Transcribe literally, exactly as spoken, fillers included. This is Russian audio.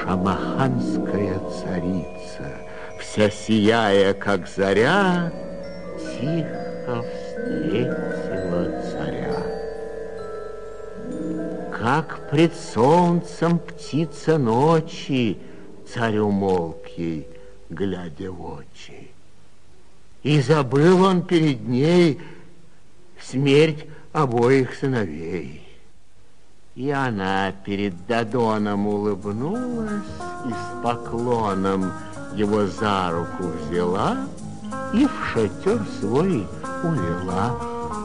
шамаханская царица, вся сияя, как заря, тихо встретила царя. Как пред солнцем птица ночи, царь умолк ей, глядя в очи. И забыл он перед ней смерть обоих сыновей. И она перед Додоном улыбнулась и с поклоном его за руку взяла и в шатер свой увела.